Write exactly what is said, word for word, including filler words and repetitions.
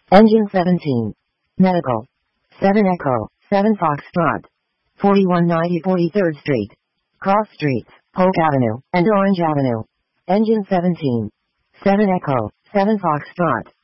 Engine seventeen. Medical. seven Echo, seven Foxtrot. forty-one ninety forty-third Street. Cross Streets, Polk Avenue, and Orange Avenue. Engine seventeen. seven Echo, seven Foxtrot.